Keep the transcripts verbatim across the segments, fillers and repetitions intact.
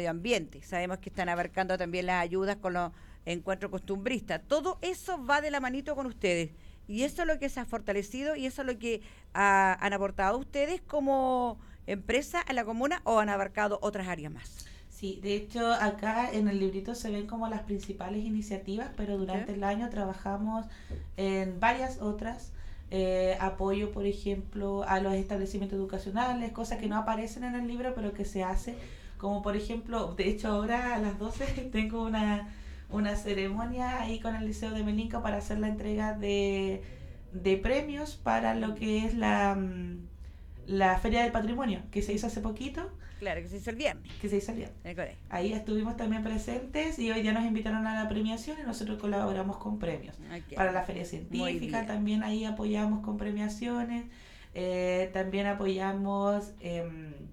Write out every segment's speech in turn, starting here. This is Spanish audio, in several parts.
medio ambiente. Sabemos que están abarcando también las ayudas con los encuentros costumbristas. Todo eso va de la manito con ustedes. Y eso es lo que se ha fortalecido y eso es lo que ah, han aportado ustedes como empresa a la comuna o han abarcado otras áreas más. Sí, de hecho acá en el librito se ven como las principales iniciativas, pero durante ¿Sí? el año trabajamos en varias otras. Eh, apoyo, por ejemplo, a los establecimientos educacionales, cosas que no aparecen en el libro, pero que se hace. Como por ejemplo, de hecho ahora a las doce tengo una, una ceremonia ahí con el Liceo de Melinca para hacer la entrega de, de premios para lo que es la, mm, la Feria del Patrimonio, que se hizo hace poquito, Claro, que se hizo el viernes que se hizo el viernes. en el colegio. Ahí estuvimos también presentes y hoy día nos invitaron a la premiación y nosotros colaboramos con premios. Ok, Para la feria muy científica bien. también ahí apoyamos con premiaciones. Eh, también apoyamos eh,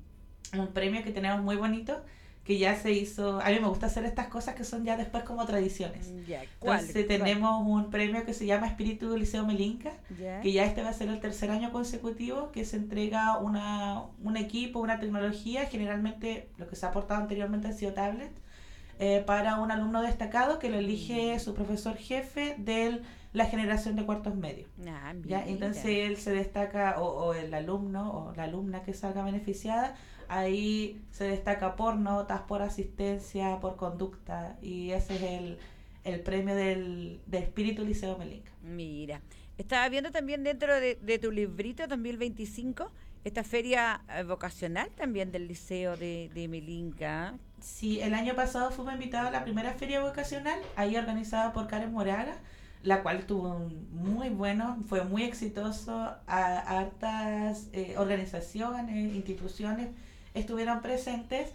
un premio que tenemos muy bonito que ya se hizo. A mí me gusta hacer estas cosas que son ya después como tradiciones. Ya, ¿cuál? Entonces ¿Cuál? tenemos un premio que se llama Espíritu Liceo Melinca, Ya. que ya este va a ser el tercer año consecutivo que se entrega una, un equipo, una tecnología, generalmente lo que se ha aportado anteriormente han sido tablets, eh, para un alumno destacado que lo elige su profesor jefe de la generación de cuartos medios. Ah, ¿Ya? mira. Entonces él se destaca, o, o el alumno o la alumna que salga beneficiada, ahí se destaca por notas, por asistencia, por conducta, y ese es el, el premio del, del Espíritu Liceo Melinca. Mira, estaba viendo también dentro de, de tu librito dos mil veinticinco esta feria eh, vocacional también del Liceo de, de Melinca. Sí, el año pasado fuimos invitados a la primera feria vocacional, ahí organizada por Karen Moraga, la cual tuvo un muy bueno, fue muy exitoso, a, hartas eh, organizaciones, instituciones estuvieron presentes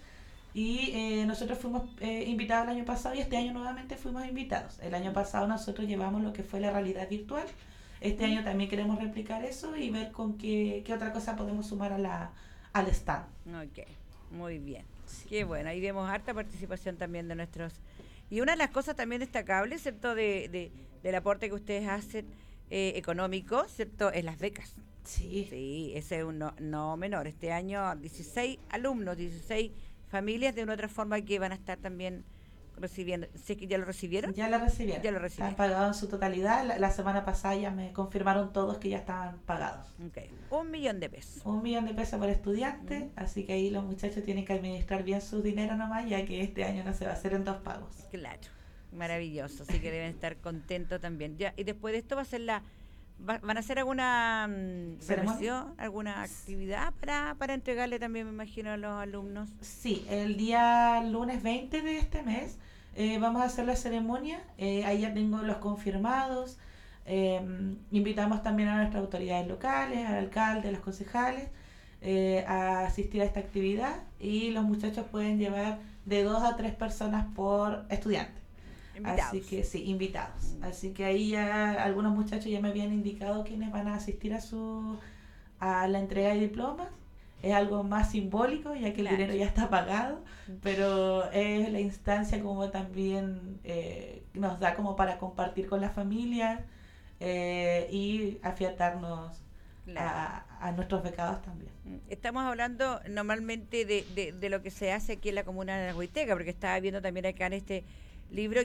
y eh, nosotros fuimos eh, invitados el año pasado y este año nuevamente fuimos invitados. El año pasado nosotros llevamos lo que fue la realidad virtual, este año también queremos replicar eso y ver con qué, qué otra cosa podemos sumar a la, al stand. Ok, muy bien. Sí. Qué bueno, ahí vemos harta participación también de nuestros... Y una de las cosas también destacables, ¿cierto?, de, de, del aporte que ustedes hacen eh, económico, ¿cierto?, es las becas. Sí. Sí, ese es un no, no menor. Este año dieciséis alumnos, dieciséis familias de una otra forma que van a estar también recibiendo. ¿Sí que ya lo recibieron? Ya lo recibieron. Ya lo Están recibieron. pagados en su totalidad. La, la semana pasada ya me confirmaron todos que ya estaban pagados. Ok, un millón de pesos. Un millón de pesos por estudiante, Mm. así que ahí los muchachos tienen que administrar bien su dinero nomás, ya que este año no se va a hacer en dos pagos. Claro, maravilloso, así que deben estar contentos también. Ya, y después de esto va a ser la, va- van a hacer alguna mm, ¿Ceremonia? celebración, alguna actividad para, para entregarle también, me imagino, a los alumnos. Sí, el día lunes veinte de este mes eh, vamos a hacer la ceremonia. Eh, ahí ya tengo los confirmados. Eh, invitamos también a nuestras autoridades locales, al alcalde, a los concejales, eh, a asistir a esta actividad y los muchachos pueden llevar de dos a tres personas por estudiante. Invitados. Así que sí, invitados. Mm. Así que ahí ya algunos muchachos ya me habían indicado quiénes van a asistir a su a la entrega de diplomas. Es algo más simbólico, ya que Claro. el dinero ya está pagado, pero es la instancia como también eh, nos da como para compartir con la familia eh, y afiatarnos Claro. a, a nuestros becados también. Mm, Estamos hablando normalmente de, de, de lo que se hace aquí en la comuna de la Huiteca, porque estaba viendo también acá en este libro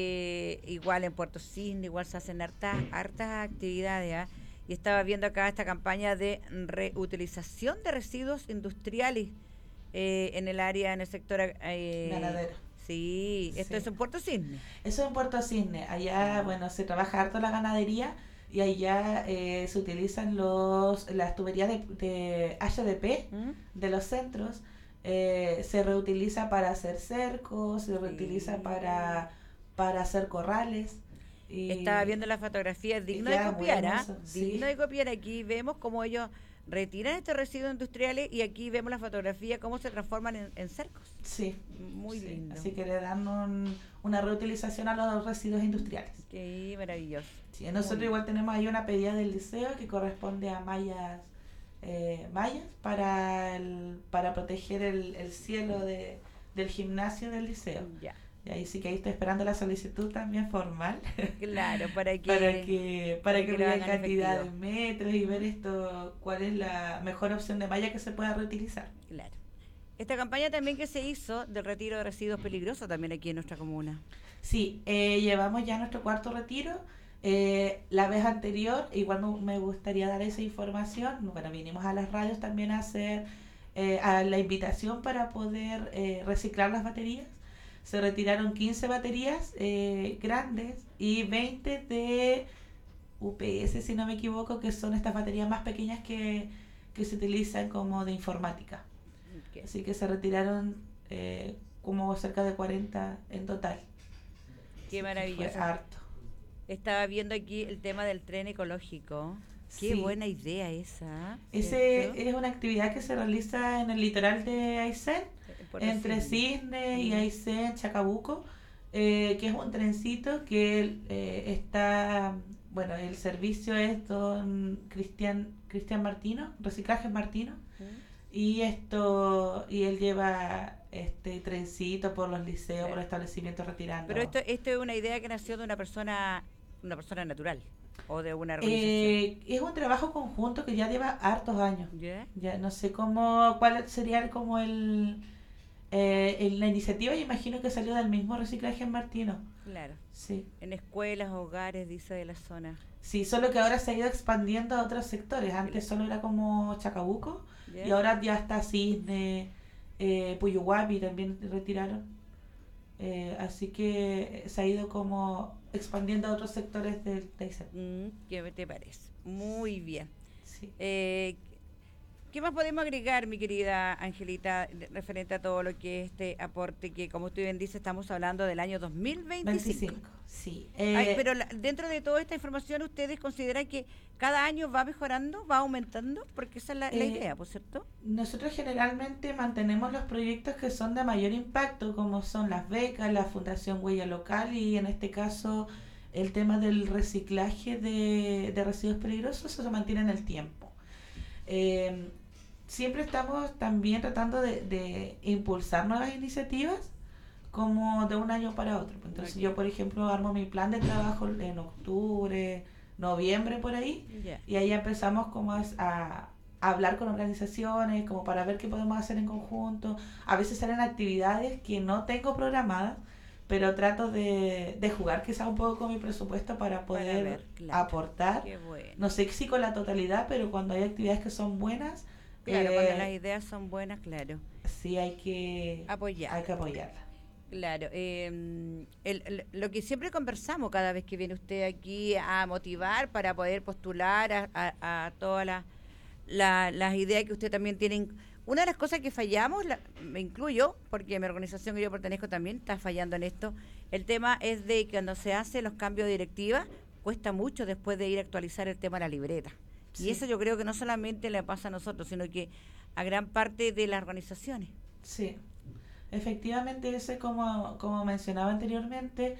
que igual en Puerto Cisne, igual se hacen hartas, hartas actividades, ¿ah? Y estaba viendo acá esta campaña de reutilización de residuos industriales eh, en el área, en el sector... Eh, Ganadero. Sí, esto Sí. es en Puerto Cisne. Eso en Puerto Cisne, allá, bueno, se trabaja harto la ganadería y allá eh, se utilizan los las tuberías de, de H D P ¿Mm? de los centros, eh, se reutiliza para hacer cercos, se reutiliza Sí. para, para hacer corrales. Y Estaba viendo la fotografía, digno y de queda copiar, bueno ¿ah? eso, sí. Digno de copiar. Aquí vemos cómo ellos retiran estos residuos industriales y aquí vemos la fotografía, cómo se transforman en, en cercos. Sí, Muy sí. lindo. Así que le dan un, una reutilización a los residuos industriales. Qué maravilloso. Sí, nosotros Muy igual tenemos ahí una pedida del liceo que corresponde a mallas eh, mallas para el, para proteger el, el cielo de, del gimnasio del liceo. Ya, Y ahí sí que ahí estoy esperando la solicitud también formal claro, para que... para que para para que que lo vean hagan cantidad de efectivo. metros y ver esto cuál es la mejor opción de malla que se pueda reutilizar. Claro. Esta campaña también que se hizo del retiro de residuos peligrosos también aquí en nuestra comuna. Sí, eh, llevamos ya nuestro cuarto retiro. Eh, la vez anterior, igual me, me gustaría dar esa información. Bueno, vinimos a las radios también a hacer eh, a la invitación para poder eh, reciclar las baterías. Se retiraron quince baterías eh, grandes y veinte de U P S, si no me equivoco, que son estas baterías más pequeñas que, que se utilizan como de informática. Okay. Así que se retiraron eh, como cerca de cuarenta en total. Qué maravilloso. Fue harto. Estaba viendo aquí el tema del tren ecológico. Qué sí. Buena idea esa. Ese es una actividad que se realiza en el litoral de Aysén, entre Cisne y Aysén, Chacabuco, eh, que es un trencito que eh, está, bueno, el servicio es don Cristian Cristian Martino, Reciclajes Martino, ¿Mm? y esto y él lleva este trencito por los liceos, claro. por los establecimientos retirando. Pero esto esto es una idea que nació de una persona una persona natural o de una organización. Eh, es un trabajo conjunto que ya lleva hartos años. ¿Yeah? Ya no sé cómo cuál sería como el eh, el, la iniciativa. Yo imagino que salió del mismo Reciclaje en Martino. Claro. Sí. En escuelas, hogares, dice, de la zona. Sí, solo que ahora se ha ido expandiendo a otros sectores. Antes solo era como Chacabuco, ¿yeah? y ahora ya está Cisne, eh, Puyuhuapi también retiraron. Eh, así que se ha ido como expandiendo a otros sectores del Aysén. Mm, ¿Qué te parece? Muy bien. Sí. Eh, ¿Qué más podemos agregar, mi querida Angelita, referente a todo lo que es este aporte que, como usted bien dice, estamos hablando del año dos mil veinticinco? veinticinco, sí. Eh, Ay, pero la, dentro de toda esta información, ¿ustedes consideran que cada año va mejorando, va aumentando? Porque esa es la, eh, la idea, ¿por cierto? Nosotros generalmente mantenemos los proyectos que son de mayor impacto, como son las becas, la Fundación Huella Local y en este caso el tema del reciclaje de, de residuos peligrosos, eso se mantiene en el tiempo. Eh, siempre estamos también tratando de, de impulsar nuevas iniciativas como de un año para otro. Entonces okay. yo, por ejemplo, armo mi plan de trabajo en octubre, noviembre, por ahí, yeah. y ahí empezamos como a, a hablar con organizaciones, como para ver qué podemos hacer en conjunto. A veces salen actividades que no tengo programadas, pero trato de, de jugar quizás un poco con mi presupuesto para poder para ver, claro. aportar. Qué bueno. No sé si con la totalidad, pero cuando hay actividades que son buenas. Claro, eh, cuando las ideas son buenas, claro. Sí, hay que apoyar. Hay que apoyarla. Claro. Eh, el, el, lo que siempre conversamos cada vez que viene usted aquí a motivar para poder postular a, a, a todas las la, las ideas que usted también tiene. Una de las cosas que fallamos, la, me incluyo, porque mi organización que yo pertenezco también está fallando en esto, el tema es de que cuando se hacen los cambios de directiva, cuesta mucho después de ir a actualizar el tema de la libreta. Sí. Y eso yo creo que no solamente le pasa a nosotros, sino que a gran parte de las organizaciones. Sí, efectivamente, ese como, como mencionaba anteriormente,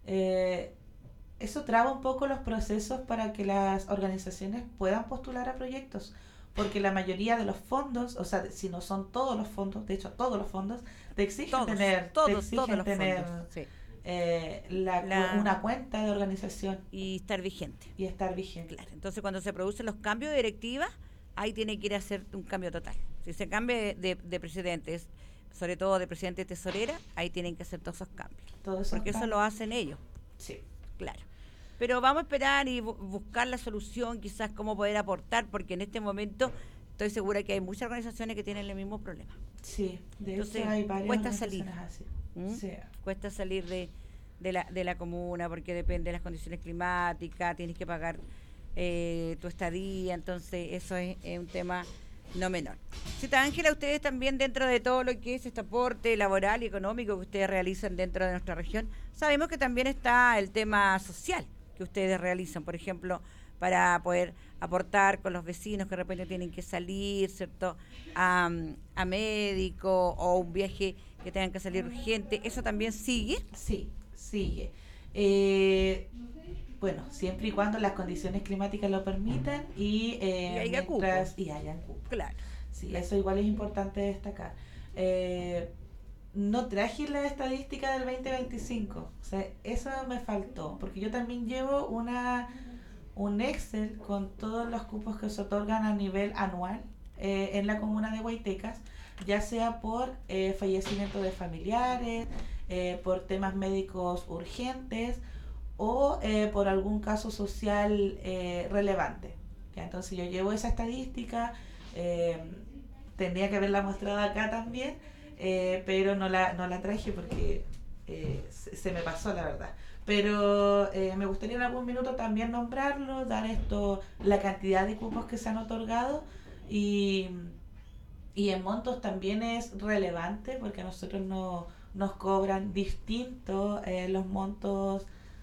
eh, eso traba un poco los procesos para que las organizaciones puedan postular a proyectos. Porque la mayoría de los fondos, o sea, si no son todos los fondos, de hecho todos los fondos, te exigen todos, tener, todos, te exigen todos los tener fondos, sí. eh, la, la, una cuenta de organización. Y estar vigente. Y estar vigente. Claro, entonces cuando se producen los cambios de directiva, ahí tiene que ir a hacer un cambio total. Si se cambia de, de, de presidentes, sobre todo de presidente tesorera, ahí tienen que hacer todos esos cambios. Todos esos porque cambios. Eso lo hacen ellos. Sí. Claro. Pero vamos a esperar y bu- buscar la solución, quizás cómo poder aportar, porque en este momento estoy segura que hay muchas organizaciones que tienen el mismo problema. Sí, de Entonces, hecho hay varias cuesta salir. Así. ¿Mm? Sí. Cuesta salir de, de, la, de la comuna porque depende de las condiciones climáticas, tienes que pagar eh, tu estadía, entonces eso es, es un tema no menor. Cita Ángela, ustedes también dentro de todo lo que es este aporte laboral y económico que ustedes realizan dentro de nuestra región, sabemos que también está el tema social que ustedes realizan, por ejemplo, para poder aportar con los vecinos que de repente tienen que salir, ¿cierto?, a, a médico o un viaje que tengan que salir urgente. ¿Eso también sigue? Sí, sigue. Eh, bueno, siempre y cuando las condiciones climáticas lo permitan y, eh, y haya mientras, cupo. Y hayan cupo. Claro. Sí, claro. Eso igual es importante destacar. Eh, no traje la estadística del veinte veinticinco, o sea, eso me faltó, porque yo también llevo una un Excel con todos los cupos que se otorgan a nivel anual eh, en la comuna de Huaytecas, ya sea por eh, fallecimiento de familiares, eh, por temas médicos urgentes o eh, por algún caso social eh, relevante. ¿Ya? Entonces yo llevo esa estadística, eh, tendría que haberla mostrado acá también, eh, pero no la, no la traje porque eh, se, se me pasó la verdad. Pero eh, me gustaría en algún minuto también nombrarlo, dar esto, la cantidad de cupos que se han otorgado y, y en montos también es relevante porque a nosotros no, nos cobran distinto eh, los montos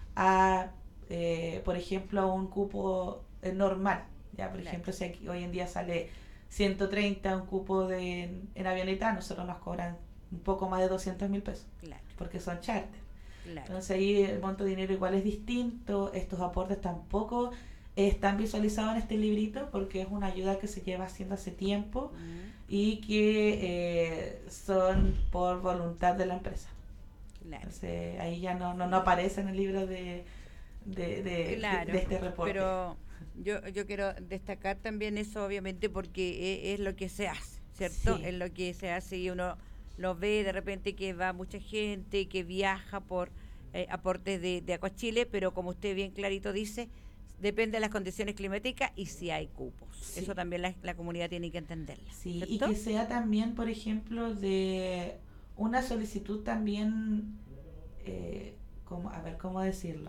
a, eh, por ejemplo, un cupo eh, normal. Ya, por claro. ejemplo, si aquí, hoy en día sale ciento treinta un cupo de, en, en avioneta, a nosotros nos cobran un poco más de doscientos mil pesos, claro. porque son charter. Claro. Entonces ahí el monto de dinero igual es distinto, estos aportes tampoco están visualizados en este librito porque es una ayuda que se lleva haciendo hace tiempo uh-huh. y que eh, son por voluntad de la empresa. Claro. Entonces ahí ya no, no, no aparece en el libro de, de, de, claro, de, de este reporte. Pero yo, yo quiero destacar también eso obviamente porque es, es lo que se hace, ¿cierto? Sí. Es lo que se hace y uno lo ve de repente que va mucha gente, que viaja por eh, aportes de, de Acuachile, pero como usted bien clarito dice, depende de las condiciones climáticas y si hay cupos. Sí. Eso también la, la comunidad tiene que entenderlo. Sí, ¿cierto? Y que sea también, por ejemplo, de una solicitud también, eh, como, a ver, ¿cómo decirlo?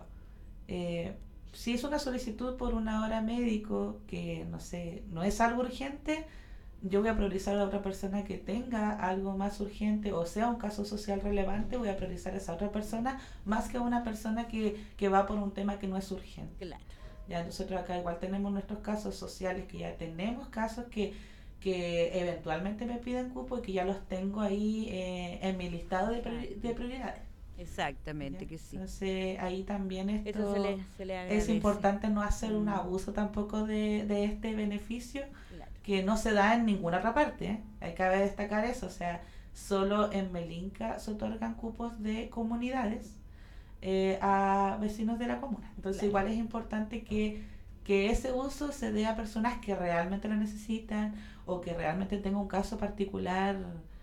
Eh, si es una solicitud por una hora médico, que no sé, no es algo urgente, yo voy a priorizar a otra persona que tenga algo más urgente o sea un caso social relevante, voy a priorizar a esa otra persona más que a una persona que, que va por un tema que no es urgente. Claro. Ya nosotros acá igual tenemos nuestros casos sociales, que ya tenemos casos que, que eventualmente me piden cupo y que ya los tengo ahí eh, en mi listado de, priori- de prioridades. Exactamente, ¿Ya? Que sí. Entonces ahí también esto Eso se le, se le es importante no hacer un abuso tampoco de, de este beneficio, claro. que no se da en ninguna otra parte, ¿eh? Hay que destacar eso, o sea, solo en Melinca se otorgan cupos de comunidades eh, a vecinos de la comuna. Entonces claro. igual es importante que, que ese uso se dé a personas que realmente lo necesitan o que realmente tengan un caso particular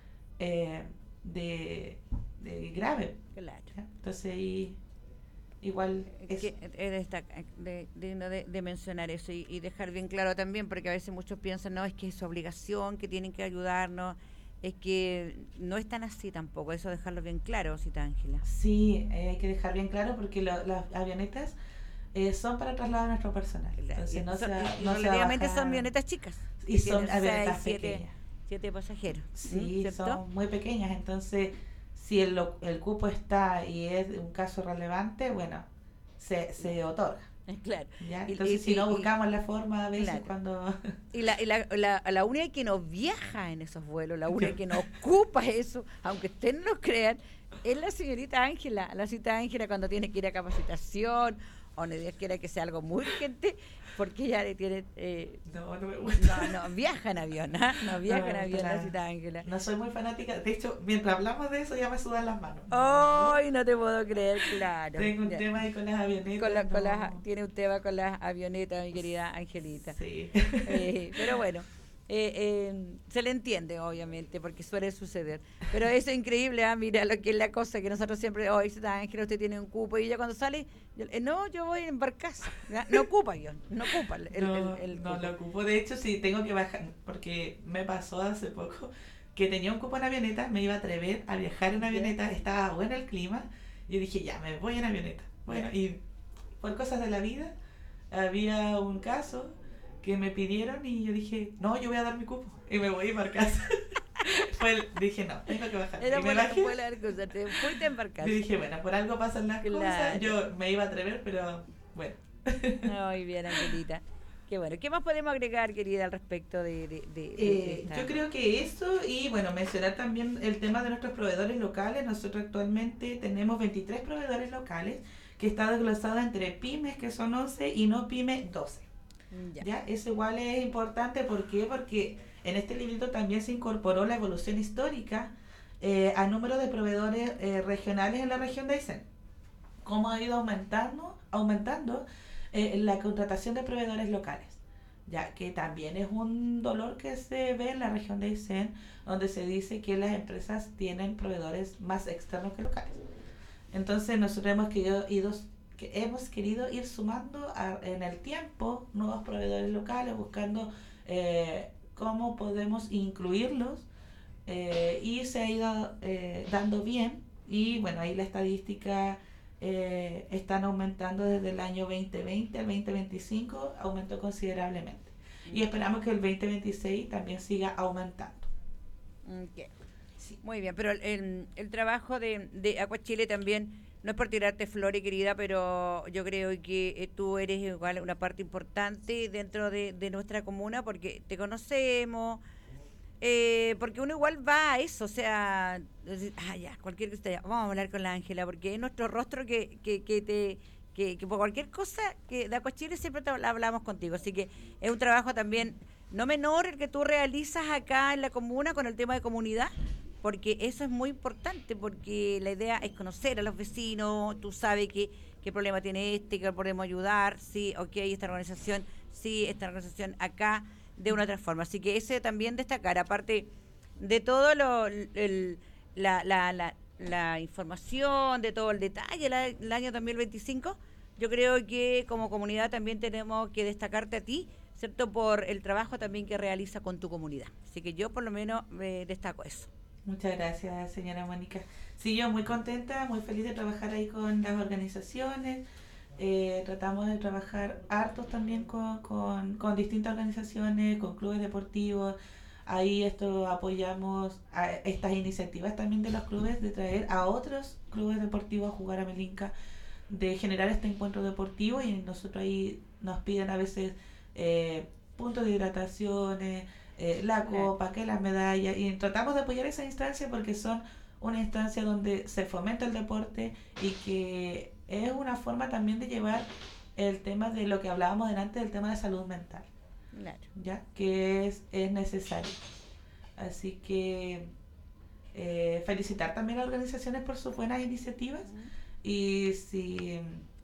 eh, de, de grave. Claro. ¿Ya? Entonces ahí igual es que, es de, de, de, de mencionar eso y, y dejar bien claro también, porque a veces muchos piensan, no, es que es su obligación, que tienen que ayudarnos. Es que no es tan así tampoco, eso dejarlo bien claro, Cita Ángela. Sí, eh, hay que dejar bien claro porque lo, las avionetas eh, son para trasladar a nuestro personal. Entonces, no son, se, no relativamente son avionetas chicas. Y son avionetas seis, pequeñas. Siete, siete pasajeros. Sí, ¿cierto? Son muy pequeñas, entonces si el, el cupo está y es un caso relevante, bueno, se, se otorga. Claro. ¿Ya? Entonces, y, si y, no buscamos y, la forma a veces claro. cuando... Y la, y la, la, la única que no viaja en esos vuelos, la única que no ocupa eso, aunque ustedes no lo crean, es la señorita Ángela. La señorita Ángela cuando tiene que ir a capacitación, o no Dios quiera que sea algo muy urgente, porque ella le tiene... Eh, no, no me gusta. No, no, viaja en avión, ¿eh? No viaja no, en avión la señorita Ángela. No soy muy fanática, de hecho, mientras hablamos de eso ya me sudan las manos. ¡Ay, no, no te puedo creer, claro! Tengo un ya. tema ahí con las avionetas. Con la, no. con las, tiene un tema con las avionetas, mi querida Angelita. Sí. Eh, pero bueno, eh, eh, se le entiende, obviamente, porque suele suceder. Pero eso es increíble, ¿eh? Mira lo que es la cosa, que nosotros siempre, hoy oh, Ángela, usted tiene un cupo, y ella cuando sale, yo, eh, no, yo voy en barcaza. No ocupa avión, no ocupa el, no, el, el No lo ocupo, de hecho, sí, tengo que bajar, porque me pasó hace poco que tenía un cupo en avioneta, me iba a atrever a viajar en avioneta, estaba bueno el clima, y dije, ya, me voy en avioneta. Bueno, y por cosas de la vida, había un caso que me pidieron y yo dije, no, yo voy a dar mi cupo y me voy a embarcar. Fue, dije, no, tengo que bajar. Era y me bajé, fue la cosa, te fuiste a embarcar. Y dije, bueno, por algo pasan las claro. cosas, yo me iba a atrever, pero bueno. Muy bien, Angelita. Qué bueno. ¿Qué más podemos agregar, querida, al respecto de, de, de, de eh, esta? Yo creo que eso, y bueno, mencionar también el tema de nuestros proveedores locales. Nosotros actualmente tenemos veintitrés proveedores locales que está desglosado entre pymes, que son once, y no pyme, doce. Ya. ¿Ya? Eso igual es importante, ¿por qué? Porque en este librito también se incorporó la evolución histórica eh, a número de proveedores eh, regionales en la región de Aysén. Cómo ha ido aumentando, aumentando eh, la contratación de proveedores locales. ya que también es un dolor que se ve en la región de Aysén, donde se dice que las empresas tienen proveedores más externos que locales. Entonces nosotros hemos querido, ido, que hemos querido ir sumando a, en el tiempo nuevos proveedores locales, buscando eh, cómo podemos incluirlos, eh, y se ha ido eh, dando bien, y bueno, ahí la estadística eh, están aumentando desde el año veinte veinte al veinte veinticinco, aumentó considerablemente. Y esperamos que el veinte veintiséis también siga aumentando. Okay. Sí. Muy bien, pero el, el, el trabajo de, de Aqua Chile también, no es por tirarte flores, querida, pero yo creo que eh, tú eres igual una parte importante dentro de, de nuestra comuna, porque te conocemos, eh, porque uno igual va a eso, o sea, decir, ah, ya, cualquier cosa, ya, vamos a hablar con la Ángela, porque es nuestro rostro que, que, que te... Que, que por cualquier cosa que de Aqua Chile siempre te hablamos contigo, así que es un trabajo también no menor el que tú realizas acá en la comuna con el tema de comunidad, porque eso es muy importante, porque la idea es conocer a los vecinos, tú sabes que, qué problema tiene este, que podemos ayudar, sí, ok, esta organización, sí, esta organización acá, de una otra forma, así que ese también destacar, aparte de todo lo, el, la, la, la la información, de todo el detalle, la, el año dos mil veinticinco, yo creo que como comunidad también tenemos que destacarte a ti, ¿cierto? Por el trabajo también que realiza con tu comunidad. Así que yo por lo menos eh, destaco eso. Muchas gracias, señora Mónica. Sí, yo muy contenta, muy feliz de trabajar ahí con las organizaciones. Eh, tratamos de trabajar hartos también con, con, con distintas organizaciones, con clubes deportivos. Ahí esto apoyamos a estas iniciativas también de los clubes de traer a otros clubes deportivos a jugar a Melinca, de generar este encuentro deportivo, y nosotros ahí nos piden a veces eh, puntos de hidrataciones, eh, la copa, que las medallas, y tratamos de apoyar esa instancia porque son una instancia donde se fomenta el deporte y que es una forma también de llevar el tema de lo que hablábamos delante del tema de salud mental. Claro. Ya que es, es necesario, así que eh, felicitar también a las organizaciones por sus buenas iniciativas. Uh-huh. y si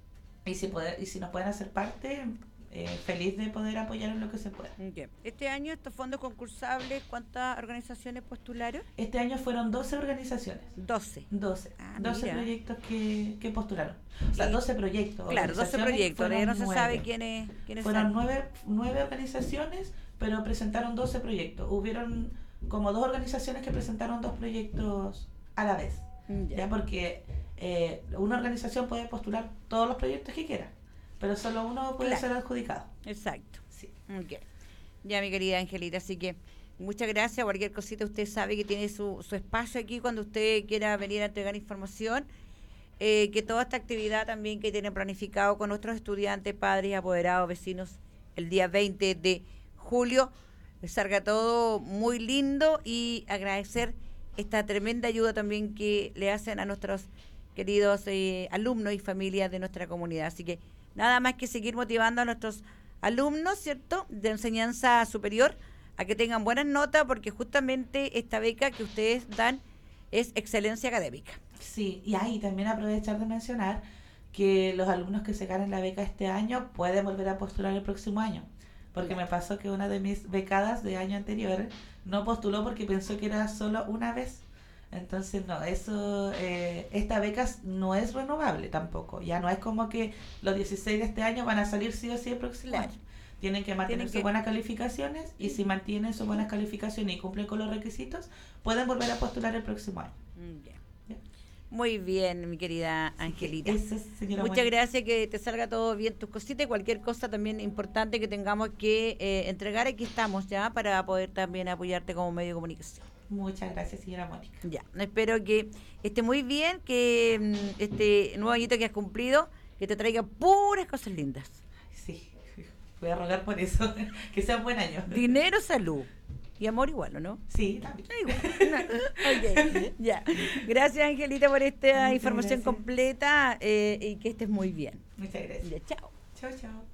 y si poder, y si nos pueden hacer parte, eh, feliz de poder apoyar en lo que se pueda. Okay. Este año estos fondos concursables, ¿cuántas organizaciones postularon? Este año fueron doce organizaciones. doce. doce. Ah, doce mira. proyectos que, que postularon. O sea, doce proyectos. Claro, doce proyectos. De no se nueve. sabe quiénes, quiénes Fueron nueve, nueve organizaciones, pero presentaron doce proyectos. Hubieron como dos organizaciones que presentaron dos proyectos a la vez. Ya, ¿ya? Porque eh, una organización puede postular todos los proyectos que quiera, pero solo uno puede claro. ser adjudicado. Exacto. Sí. Okay. Ya, mi querida Angelita, así que muchas gracias. Cualquier cosita, usted sabe que tiene su, su espacio aquí cuando usted quiera venir a entregar información. Eh, que toda esta actividad también que tienen planificado con nuestros estudiantes, padres, apoderados, vecinos, el día veinte de julio, les salga todo muy lindo, y agradecer esta tremenda ayuda también que le hacen a nuestros queridos eh, alumnos y familias de nuestra comunidad. Así que nada más que seguir motivando a nuestros alumnos, ¿cierto?, de enseñanza superior, a que tengan buenas notas, porque justamente esta beca que ustedes dan es excelencia académica. Sí, y ahí también aprovechar de mencionar que los alumnos que se ganen la beca este año pueden volver a postular el próximo año, porque me pasó que una de mis becadas de año anterior no postuló porque pensó que era solo una vez. Entonces no, eso, eh, esta beca no es renovable tampoco, ya no es como que los dieciséis de este año van a salir sí o sí el próximo claro. año. Tienen que mantener sus que... buenas calificaciones, y si mantienen sus buenas calificaciones y cumplen con los requisitos, pueden volver a postular el próximo año. Yeah. Yeah. Muy bien, mi querida Angelita. Eso es, Muchas Mónica. Gracias, que te salga todo bien tus cositas, y cualquier cosa también importante que tengamos que eh, entregar, aquí estamos ya para poder también apoyarte como medio de comunicación. Muchas gracias, señora Mónica. Ya, espero que esté muy bien, que este nuevo añito que has cumplido, que te traiga puras cosas lindas. Sí, voy a rogar por eso, que sea un buen año. Dinero, salud y amor igual, ¿o no? Sí, también. Igual. Okay. Ya. Gracias, Angelita, por esta Muchas información gracias. completa, eh, y que estés muy bien. Muchas gracias. Ya, chao. Chao, chao.